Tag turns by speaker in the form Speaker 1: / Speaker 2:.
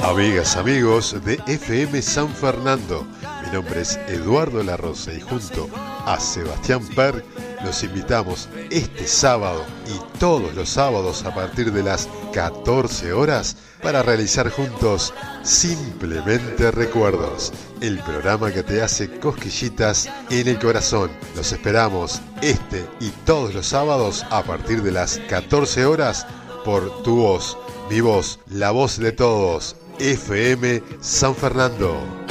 Speaker 1: Amigas, amigos de FM San Fernando, mi nombre es Eduardo La Rosa y junto a Sebastián Per los invitamos este sábado y todos los sábados a partir de las 14 horas para realizar juntos Simplemente Recuerdos, el programa que te hace cosquillitas en el corazón. Los esperamos este y todos los sábados a partir de las 14 horas por tu voz, mi voz, la voz de todos. FM San Fernando.